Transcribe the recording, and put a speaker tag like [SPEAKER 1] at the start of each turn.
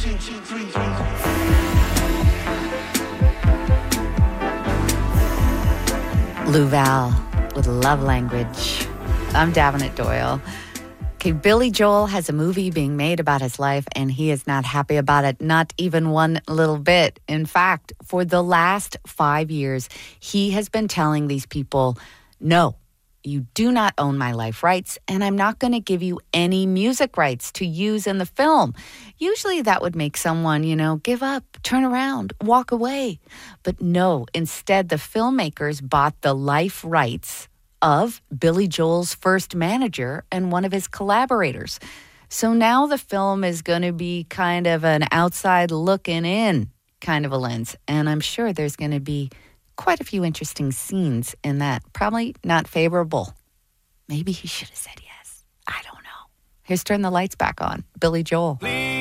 [SPEAKER 1] Lou Val with Love Language. I'm Davenant Doyle. Okay, Billy Joel has a movie being made about his life, and he is not happy about it, not even one little bit. In fact, for the last 5 years, he has been telling these people, no, you do not own my life rights, and I'm not going to give you any music rights to use in the film. Usually that would make someone, give up, turn around, walk away. But no, instead the filmmakers bought the life rights of Billy Joel's first manager and one of his collaborators. So now the film is going to be kind of an outside looking in kind of a lens. And I'm sure there's going to be quite a few interesting scenes in that. Probably not favorable. Maybe he should have said yes. I don't know. Here's Turn the Lights Back On. Billy Joel.
[SPEAKER 2] Please